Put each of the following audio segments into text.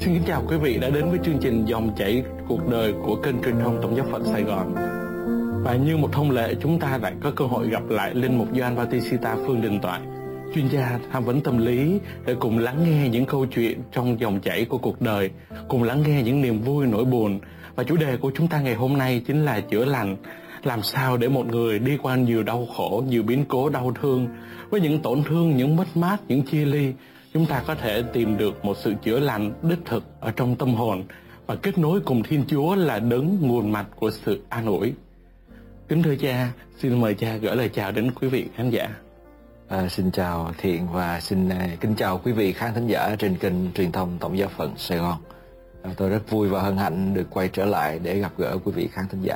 Xin kính chào quý vị đã đến với chương trình Dòng chảy cuộc đời của kênh truyền thông Tổng giáo phận Sài Gòn. Và như một thông lệ, chúng ta lại có cơ hội gặp lại Linh mục Gioan Bautista Phương Đình Toại, chuyên gia tham vấn tâm lý, để cùng lắng nghe những câu chuyện trong dòng chảy của cuộc đời, cùng lắng nghe những niềm vui nỗi buồn. Và chủ đề của chúng ta ngày hôm nay chính là chữa lành. Làm sao để một người đi qua nhiều đau khổ, nhiều biến cố đau thương, với những tổn thương, những mất mát, những chia ly, chúng ta có thể tìm được một sự chữa lành đích thực ở trong tâm hồn và kết nối cùng Thiên Chúa là đấng nguồn mạch của sự an ủi. Kính thưa cha, xin mời cha gửi lời chào đến quý vị khán giả. Xin chào Thiện và xin kính chào quý vị khán thính giả trên kênh truyền thông Tổng giáo phận Sài Gòn. Tôi rất vui và hân hạnh được quay trở lại để gặp gỡ quý vị khán thính giả.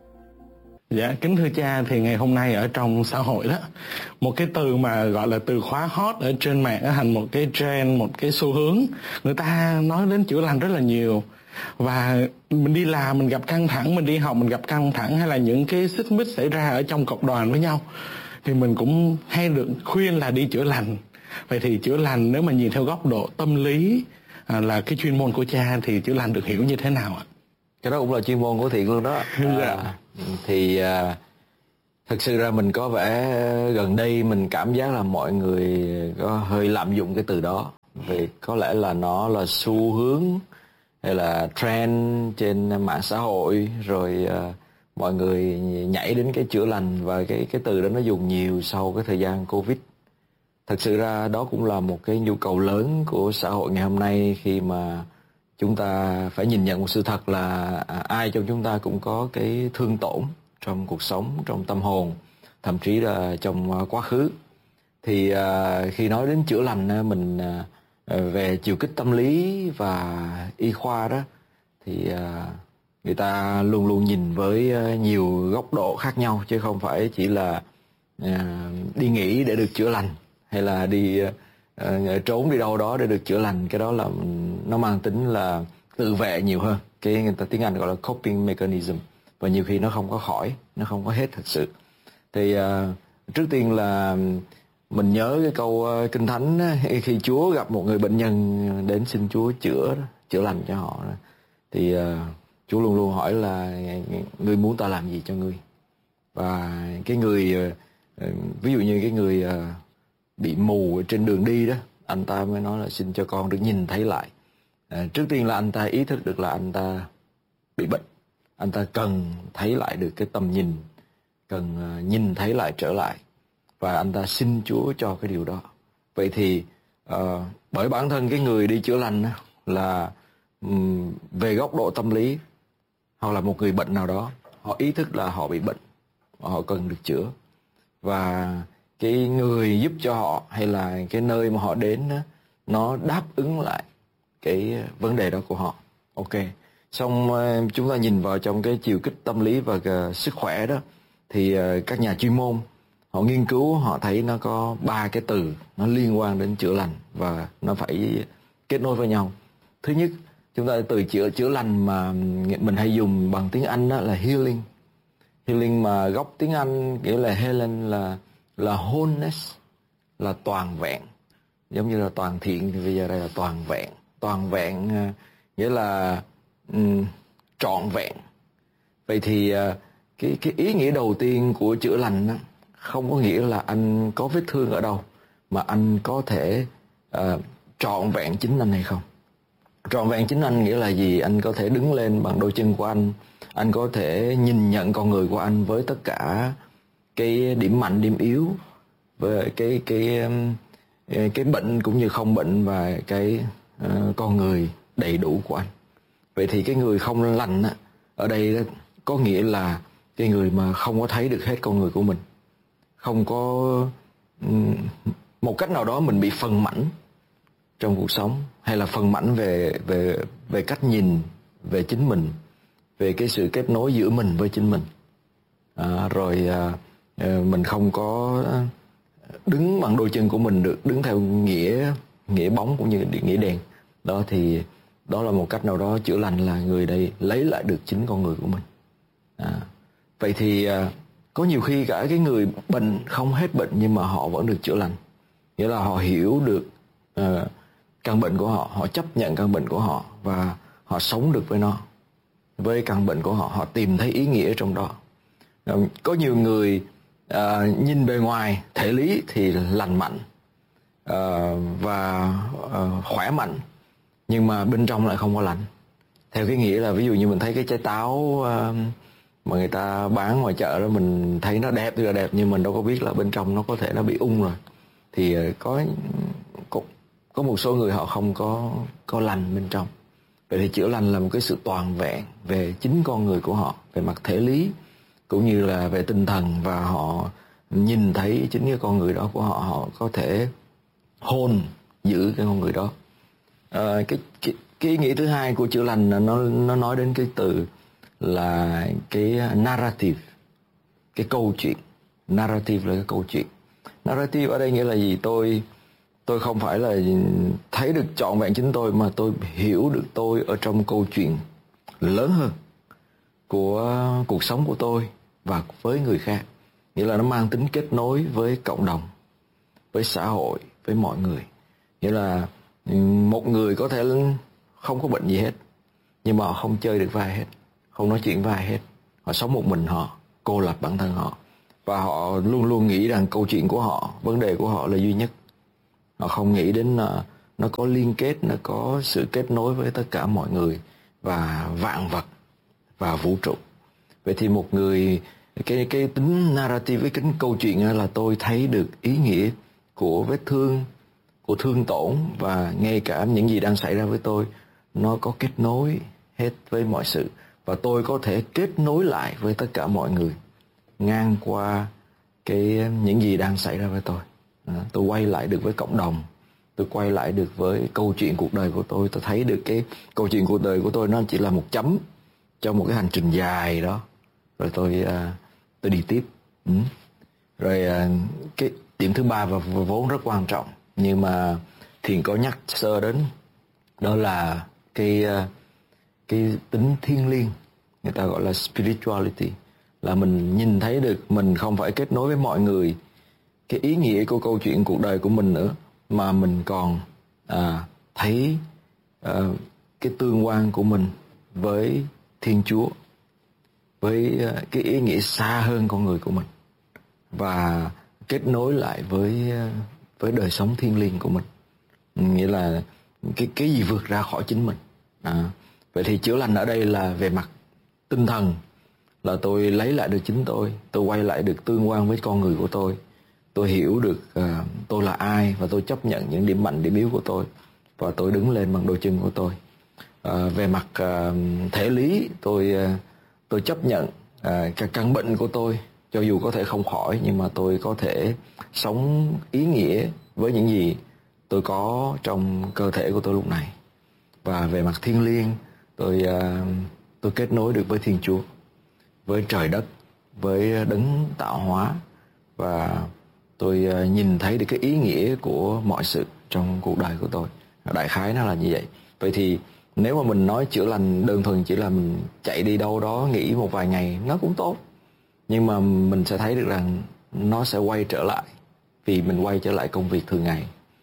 Dạ, kính thưa cha, thì ngày hôm nay ở trong xã hội đó, một cái từ mà gọi là từ khóa hot ở trên mạng nó thành một cái trend, một cái xu hướng. Người ta nói đến chữa lành rất là nhiều. Và mình đi làm mình gặp căng thẳng, mình đi học mình gặp căng thẳng, hay là những cái xích mích xảy ra ở trong cộng đoàn với nhau, thì mình cũng hay được khuyên là đi chữa lành. Vậy thì chữa lành nếu mà nhìn theo góc độ tâm lý, là cái chuyên môn của cha, thì chữa lành được hiểu như thế nào ạ? Cái đó cũng là chuyên môn của Thiện luôn đó. Thì thực sự ra mình có vẻ gần đây mình cảm giác là mọi người có hơi lạm dụng cái từ đó. Vì có lẽ là nó là xu hướng hay là trend trên mạng xã hội, rồi mọi người nhảy đến cái chữa lành, và cái từ đó nó dùng nhiều sau cái thời gian Covid. Thực sự ra đó cũng là một cái nhu cầu lớn của xã hội ngày hôm nay, khi mà chúng ta phải nhìn nhận một sự thật là ai trong chúng ta cũng có cái thương tổn trong cuộc sống, trong tâm hồn, thậm chí là trong quá khứ. Thì khi nói đến chữa lành, mình về chiều kích tâm lý và y khoa đó, thì người ta luôn luôn nhìn với nhiều góc độ khác nhau, chứ không phải chỉ là đi nghỉ để được chữa lành, hay là đi trốn đi đâu đó để được chữa lành. Cái đó là nó mang tính là tự vệ nhiều hơn, cái người ta tiếng Anh gọi là coping mechanism, và nhiều khi nó không có khỏi, nó không có hết thực sự. Thì trước tiên là mình nhớ cái câu Kinh Thánh á, khi Chúa gặp một người bệnh nhân đến xin Chúa chữa lành cho họ, thì Chúa luôn luôn hỏi là ngươi muốn ta làm gì cho ngươi. Và cái người ví dụ như cái người bị mù trên đường đi đó, anh ta mới nói là xin cho con được nhìn thấy lại. Trước tiên là anh ta ý thức được là anh ta bị bệnh, anh ta cần thấy lại được cái tầm nhìn, cần nhìn thấy lại trở lại, và anh ta xin Chúa cho cái điều đó. Vậy thì bởi bản thân cái người đi chữa lành là về góc độ tâm lý, hoặc là một người bệnh nào đó, họ ý thức là họ bị bệnh, họ cần được chữa, và cái người giúp cho họ hay là cái nơi mà họ đến nó đáp ứng lại cái vấn đề đó của họ. Ok, xong chúng ta nhìn vào trong cái chiều kích tâm lý và sức khỏe đó, thì các nhà chuyên môn họ nghiên cứu, họ thấy nó có 3 cái từ nó liên quan đến chữa lành và nó phải kết nối với nhau. Thứ nhất, chúng ta từ chữa lành mà mình hay dùng bằng tiếng Anh đó là healing. Healing mà gốc tiếng Anh nghĩa là Helen là wholeness, là toàn vẹn. Giống như là toàn thiện thì bây giờ đây là toàn vẹn. Toàn vẹn nghĩa là trọn vẹn. Vậy thì cái ý nghĩa đầu tiên của chữa lành đó, không có nghĩa là anh có vết thương ở đâu, mà anh có thể trọn vẹn chính anh hay không. Trọn vẹn chính anh nghĩa là gì? Anh có thể đứng lên bằng đôi chân của anh có thể nhìn nhận con người của anh với tất cả cái điểm mạnh, điểm yếu, với cái bệnh cũng như không bệnh, và cái con người đầy đủ của anh. Vậy thì cái người không lành ở đây đó, có nghĩa là cái người mà không có thấy được hết con người của mình, không có một cách nào đó mình bị phần mảnh trong cuộc sống, hay là phần mảnh về cách nhìn về chính mình, về cái sự kết nối giữa mình với chính mình. Rồi mình không có đứng bằng đôi chân của mình được, đứng theo nghĩa bóng cũng như nghĩa đen. Đó thì đó là một cách nào đó chữa lành, là người đây lấy lại được chính con người của mình. Vậy thì có nhiều khi cả cái người bệnh không hết bệnh nhưng mà họ vẫn được chữa lành. Nghĩa là họ hiểu được căn bệnh của họ, họ chấp nhận căn bệnh của họ và họ sống được với nó, với căn bệnh của họ, họ tìm thấy ý nghĩa trong đó. Có nhiều người nhìn bề ngoài thể lý thì lành mạnh và khỏe mạnh, nhưng mà bên trong lại không có lành. Theo cái nghĩa là ví dụ như mình thấy cái trái táo mà người ta bán ngoài chợ đó, mình thấy nó đẹp thì là đẹp, nhưng mình đâu có biết là bên trong nó có thể nó bị ung rồi. Thì có một số người họ không có lành bên trong. Vậy thì chữa lành là một cái sự toàn vẹn về chính con người của họ, về mặt thể lý cũng như là về tinh thần, và họ nhìn thấy chính cái con người đó của họ, họ có thể hôn giữ cái con người đó. Cái ý nghĩa thứ hai của chữa lành là nó nói đến cái từ là cái narrative, cái câu chuyện. Narrative là cái câu chuyện. Narrative ở đây nghĩa là gì? Tôi không phải là thấy được trọn vẹn chính tôi, mà tôi hiểu được tôi ở trong câu chuyện lớn hơn của cuộc sống của tôi và với người khác. Nghĩa là nó mang tính kết nối với cộng đồng, với xã hội, với mọi người. Nghĩa là một người có thể không có bệnh gì hết, nhưng mà họ không chơi được vai hết, không nói chuyện với ai hết. Họ sống một mình họ, cô lập bản thân họ, và họ luôn luôn nghĩ rằng câu chuyện của họ, vấn đề của họ là duy nhất. Họ không nghĩ đến nó có liên kết, nó có sự kết nối với tất cả mọi người và vạn vật và vũ trụ. Vậy thì một người, cái tính narrative, cái câu chuyện là tôi thấy được ý nghĩa của vết thương, của thương tổn, và ngay cả những gì đang xảy ra với tôi, nó có kết nối hết với mọi sự, và tôi có thể kết nối lại với tất cả mọi người ngang qua những gì đang xảy ra với tôi. Tôi quay lại được với cộng đồng, tôi quay lại được với câu chuyện cuộc đời của tôi thấy được cái câu chuyện cuộc đời của tôi nó chỉ là một chấm trong một cái hành trình dài đó, rồi tôi đi tiếp. Rồi cái điểm thứ ba và vốn rất quan trọng, nhưng mà Thiền có nhắc sơ đến, đó là cái tính thiêng liêng, người ta gọi là spirituality, là mình nhìn thấy được mình không phải kết nối với mọi người, cái ý nghĩa của câu chuyện cuộc đời của mình nữa, mà mình còn thấy cái tương quan của mình với Thiên Chúa, với cái ý nghĩa xa hơn con người của mình, và kết nối lại với đời sống thiêng liêng của mình. Nghĩa là cái gì vượt ra khỏi chính mình. Vậy thì chữa lành ở đây là về mặt tinh thần, là tôi lấy lại được chính tôi quay lại được tương quan với con người của tôi hiểu được tôi là ai, và tôi chấp nhận những điểm mạnh, điểm yếu của tôi, và tôi đứng lên bằng đôi chân của tôi. Về mặt thể lý, tôi chấp nhận các căn bệnh của tôi, cho dù có thể không khỏi, nhưng mà tôi có thể sống ý nghĩa với những gì tôi có trong cơ thể của tôi lúc này. Và về mặt thiêng liêng, tôi kết nối được với Thiên Chúa, với trời đất, với đấng tạo hóa, và tôi nhìn thấy được cái ý nghĩa của mọi sự trong cuộc đời của tôi. Đại khái nó là như vậy. Vậy thì nếu mà mình nói chữa lành đơn thuần chỉ là mình chạy đi đâu đó nghỉ một vài ngày, nó cũng tốt, nhưng mà mình sẽ thấy được rằng nó sẽ quay trở lại, vì mình quay trở lại công việc thường ngày.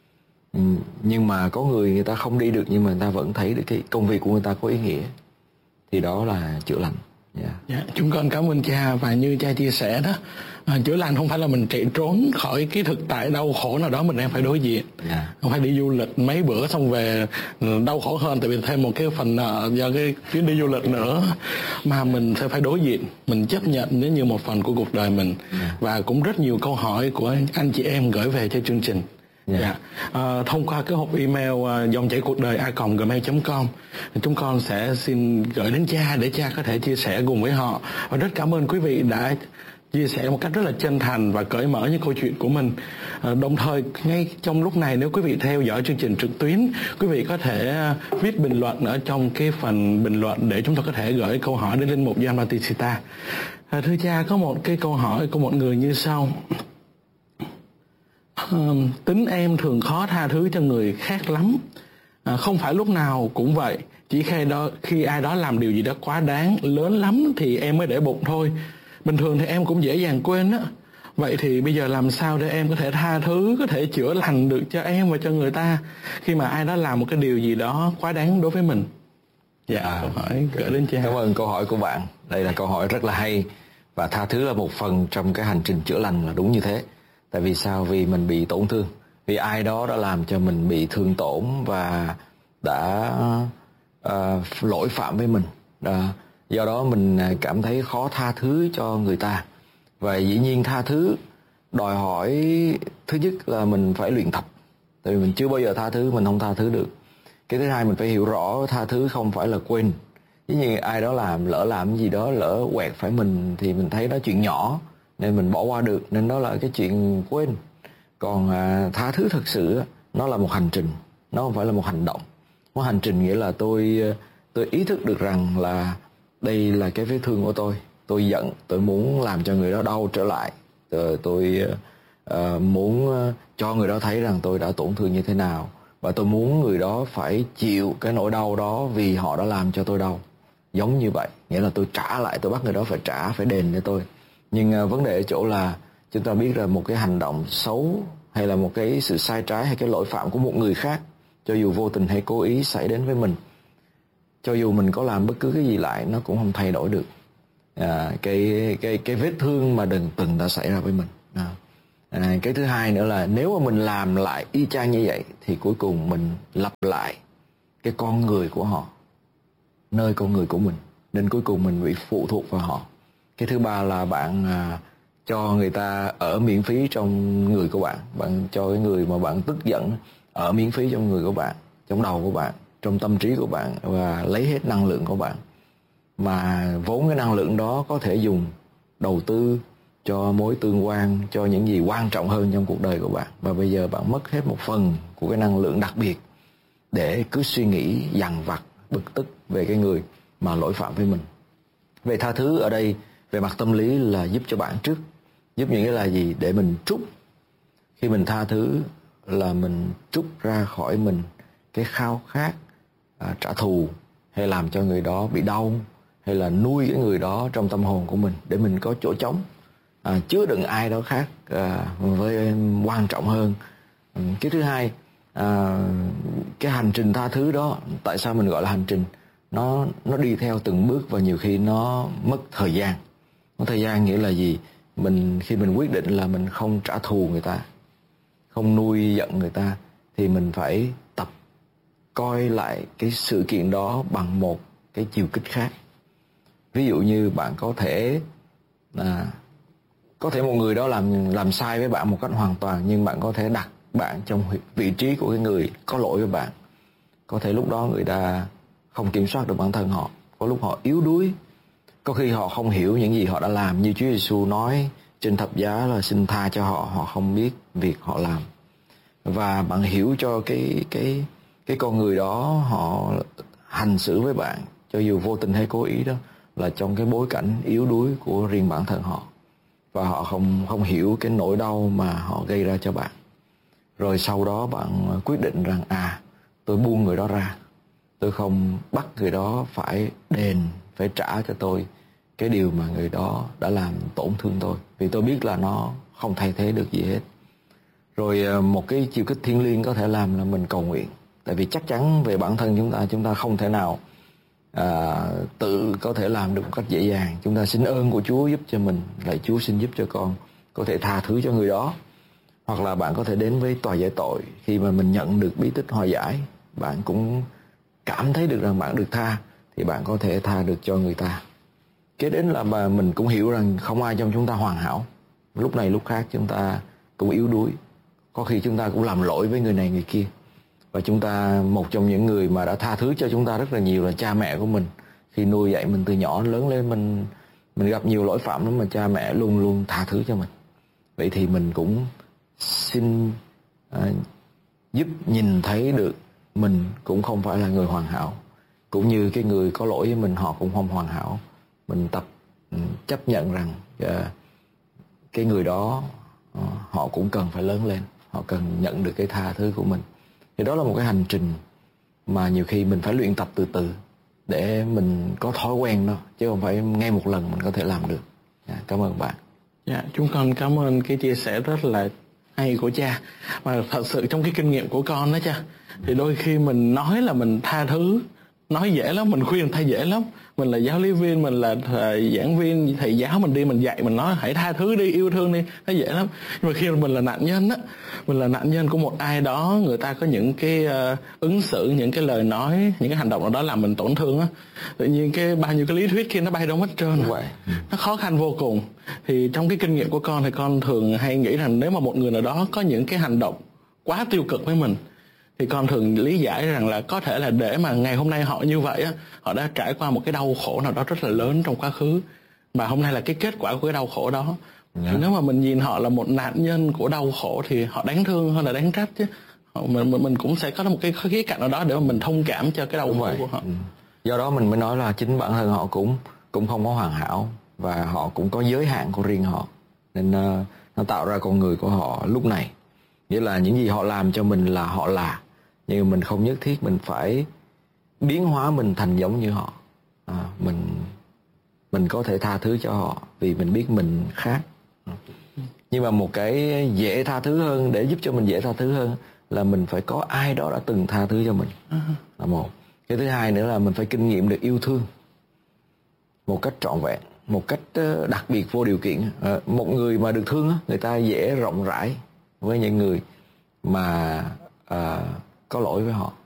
Nhưng mà có người ta không đi được, nhưng mà người ta vẫn thấy được cái công việc của người ta có ý nghĩa, thì đó là chữa lành. Chúng con cảm ơn cha. Và như cha chia sẻ đó, chữa lành không phải là mình chạy trốn khỏi cái thực tại đau khổ nào đó mình đang phải đối diện. Không phải đi du lịch mấy bữa xong về đau khổ hơn tại vì thêm một cái phần nợ do cái chuyến đi du lịch nữa, mà mình sẽ phải đối diện, mình chấp nhận nó như một phần của cuộc đời mình. Và cũng rất nhiều câu hỏi của anh chị em gửi về cho chương trình. Thông qua cái hộp email dòng chảy cuộc đời @gmail.com, chúng con sẽ xin gửi đến cha để cha có thể chia sẻ cùng với họ. Và rất cảm ơn quý vị đã chia sẻ một cách rất là chân thành và cởi mở những câu chuyện của mình. Đồng thời ngay trong lúc này, nếu quý vị theo dõi chương trình trực tuyến, quý vị có thể viết bình luận ở trong cái phần bình luận để chúng tôi có thể gửi câu hỏi đến linh mục Gioan Bautista. Thưa cha, có một cái câu hỏi của một người như sau. Tính em thường khó tha thứ cho người khác lắm. Không phải lúc nào cũng vậy, chỉ khi ai đó làm điều gì đó quá đáng, lớn lắm thì em mới để bụng thôi. Bình thường thì em cũng dễ dàng quên á. Vậy thì bây giờ làm sao để em có thể tha thứ, có thể chữa lành được cho em và cho người ta khi mà ai đó làm một cái điều gì đó quá đáng đối với mình? Dạ, câu hỏi gửi đến cha. Cảm ơn câu hỏi của bạn. Đây là câu hỏi rất là hay. Và tha thứ là một phần trong cái hành trình chữa lành, là đúng như thế. Tại vì sao? Vì mình bị tổn thương. Vì ai đó đã làm cho mình bị thương tổn và đã lỗi phạm với mình. Do đó mình cảm thấy khó tha thứ cho người ta. Và dĩ nhiên tha thứ đòi hỏi, thứ nhất là mình phải luyện tập. Tại vì mình chưa bao giờ tha thứ, mình không tha thứ được. Cái thứ hai, mình phải hiểu rõ tha thứ không phải là quên. Ví như ai đó lỡ làm gì đó, lỡ quẹt phải mình thì mình thấy đó chuyện nhỏ nên mình bỏ qua được, nên đó là cái chuyện quên. Còn tha thứ thực sự nó là một hành trình, nó không phải là một hành động. Một hành trình nghĩa là tôi ý thức được rằng là đây là cái vết thương của tôi giận, tôi muốn làm cho người đó đau trở lại, tôi muốn cho người đó thấy rằng tôi đã tổn thương như thế nào, và tôi muốn người đó phải chịu cái nỗi đau đó vì họ đã làm cho tôi đau. Giống như vậy, nghĩa là tôi trả lại, tôi bắt người đó phải trả, phải đền cho tôi. Nhưng vấn đề ở chỗ là chúng ta biết là một cái hành động xấu hay là một cái sự sai trái hay cái lỗi phạm của một người khác, cho dù vô tình hay cố ý xảy đến với mình, cho dù mình có làm bất cứ cái gì lại, nó cũng không thay đổi được cái vết thương mà từng đã xảy ra với mình. Cái thứ hai nữa là nếu mà mình làm lại y chang như vậy thì cuối cùng mình lặp lại cái con người của họ nơi con người của mình, nên cuối cùng mình bị phụ thuộc vào họ. Cái thứ ba là bạn cho người ta ở miễn phí trong người của bạn. Bạn cho cái người mà bạn tức giận ở miễn phí trong người của bạn, trong đầu của bạn, trong tâm trí của bạn, và lấy hết năng lượng của bạn. Mà vốn cái năng lượng đó có thể dùng đầu tư cho mối tương quan, cho những gì quan trọng hơn trong cuộc đời của bạn. Và bây giờ bạn mất hết một phần của cái năng lượng đặc biệt để cứ suy nghĩ dằn vặt, bực tức về cái người mà lỗi phạm với mình. Về tha thứ ở đây, về mặt tâm lý là giúp cho bạn trước. Giúp những cái là gì? Để mình trút. Khi mình tha thứ là mình trút ra khỏi mình cái khao khát trả thù, hay làm cho người đó bị đau, hay là nuôi cái người đó trong tâm hồn của mình để mình có chỗ trống, chứa đựng ai đó khác với quan trọng hơn. Cái thứ hai, cái hành trình tha thứ đó, tại sao mình gọi là hành trình? Nó đi theo từng bước và nhiều khi nó mất thời gian. Mất thời gian nghĩa là gì? Khi mình quyết định là mình không trả thù người ta, không nuôi giận người ta, thì mình phải tập coi lại cái sự kiện đó bằng một cái chiều kích khác. Ví dụ như bạn có thể một người đó làm sai với bạn một cách hoàn toàn, nhưng bạn có thể đặt bạn trong vị trí của cái người có lỗi với bạn. Có thể lúc đó người ta không kiểm soát được bản thân họ, có lúc họ yếu đuối, có khi họ không hiểu những gì họ đã làm. Như Chúa Giêsu nói trên thập giá là xin tha cho họ, họ không biết việc họ làm. Và bạn hiểu cho cái con người đó, họ hành xử với bạn, cho dù vô tình hay cố ý đó, là trong cái bối cảnh yếu đuối của riêng bản thân họ, và họ không hiểu cái nỗi đau mà họ gây ra cho bạn. Rồi sau đó bạn quyết định rằng tôi buông người đó ra, tôi không bắt người đó phải đền, phải trả cho tôi cái điều mà người đó đã làm tổn thương tôi, vì tôi biết là nó không thay thế được gì hết. Rồi một cái chiều kích thiêng liêng có thể làm là mình cầu nguyện. Tại vì chắc chắn về bản thân chúng ta không thể nào tự có thể làm được một cách dễ dàng. Chúng ta xin ơn của Chúa giúp cho mình, lạy Chúa xin giúp cho con có thể tha thứ cho người đó. Hoặc là bạn có thể đến với tòa giải tội. Khi mà mình nhận được bí tích hòa giải, bạn cũng cảm thấy được rằng bạn được tha, thì bạn có thể tha được cho người ta. Kế đến là mà mình cũng hiểu rằng không ai trong chúng ta hoàn hảo. Lúc này lúc khác chúng ta cũng yếu đuối, có khi chúng ta cũng làm lỗi với người này người kia. Và một trong những người mà đã tha thứ cho chúng ta rất là nhiều là cha mẹ của mình. Khi nuôi dạy mình từ nhỏ lớn lên, mình gặp nhiều lỗi phạm lắm mà cha mẹ luôn luôn tha thứ cho mình. Vậy thì mình cũng xin giúp nhìn thấy được mình cũng không phải là người hoàn hảo, cũng như cái người có lỗi với mình, họ cũng không hoàn hảo. Mình tập chấp nhận rằng cái người đó họ cũng cần phải lớn lên, họ cần nhận được cái tha thứ của mình. Thì đó là một cái hành trình mà nhiều khi mình phải luyện tập từ từ để mình có thói quen đó, chứ không phải ngay một lần mình có thể làm được. Cảm ơn bạn. Dạ, chúng con cảm ơn cái chia sẻ rất là hay của cha. Và thật sự trong cái kinh nghiệm của con đó cha, thì đôi khi mình nói là mình tha thứ, nói dễ lắm, mình khuyên thay dễ lắm. Mình là giáo lý viên, mình là giảng viên, thầy giáo, mình đi mình dạy, mình nói hãy tha thứ đi, yêu thương đi, nó dễ lắm. Nhưng mà khi mà mình là nạn nhân á, mình là nạn nhân của một ai đó, người ta có những cái ứng xử, những cái lời nói, những cái hành động nào đó làm mình tổn thương á, tự nhiên cái bao nhiêu cái lý thuyết kia nó bay đâu mất trơn. Nó khó khăn vô cùng. Thì trong cái kinh nghiệm của con thì con thường hay nghĩ rằng nếu mà một người nào đó có những cái hành động quá tiêu cực với mình, thì con thường lý giải rằng là có thể là để mà ngày hôm nay họ như vậy á, họ đã trải qua một cái đau khổ nào đó rất là lớn trong quá khứ, và hôm nay là cái kết quả của cái đau khổ đó. Thì nếu mà mình nhìn họ là một nạn nhân của đau khổ thì họ đáng thương hơn là đáng trách chứ. Mình cũng sẽ có một cái khía cạnh nào đó để mà mình thông cảm cho cái đau khổ của họ. Do đó mình mới nói là chính bản thân họ cũng không có hoàn hảo, và họ cũng có giới hạn của riêng họ, nên nó tạo ra con người của họ lúc này. Nghĩa là những gì họ làm cho mình là họ là, nhưng mình không nhất thiết mình phải biến hóa mình thành giống như họ. Mình có thể tha thứ cho họ vì mình biết mình khác. Nhưng mà một cái dễ tha thứ hơn, để giúp cho mình dễ tha thứ hơn, là mình phải có ai đó đã từng tha thứ cho mình, là một. Cái thứ hai nữa là mình phải kinh nghiệm được yêu thương một cách trọn vẹn, một cách đặc biệt vô điều kiện. Một người mà được thương, người ta dễ rộng rãi với những người mà có lỗi với họ.